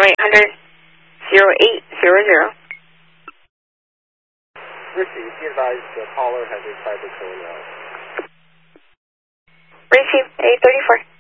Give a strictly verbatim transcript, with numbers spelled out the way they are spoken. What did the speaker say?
eight hundred, zero eight zero zero. Received. Be advised the caller has a cyber code. Received. eight thirty-four.